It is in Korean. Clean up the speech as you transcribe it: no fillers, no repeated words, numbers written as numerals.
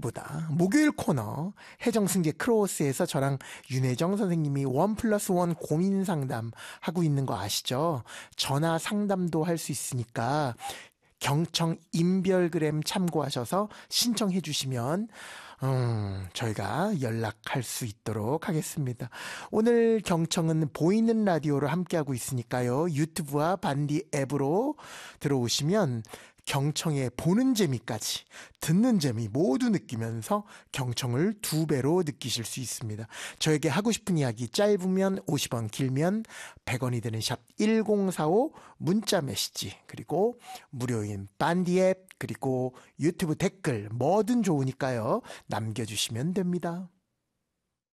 일요일보다 목요일 코너 해정승계 크로스에서 저랑 윤혜정 선생님이 1+1 고민 상담 하고 있는 거 아시죠? 전화 상담도 할 수 있으니까 경청 인별그램 참고하셔서 신청해 주시면 저희가 연락할 수 있도록 하겠습니다. 오늘 경청은 보이는 라디오로 함께하고 있으니까요. 유튜브와 반디 앱으로 들어오시면 경청의 보는 재미까지 듣는 재미 모두 느끼면서 경청을 2배로 느끼실 수 있습니다. 저에게 하고 싶은 이야기 짧으면 50원, 길면 100원이 되는 샵 1045 문자 메시지, 그리고 무료인 반디 앱, 그리고 유튜브 댓글 뭐든 좋으니까요. 남겨주시면 됩니다.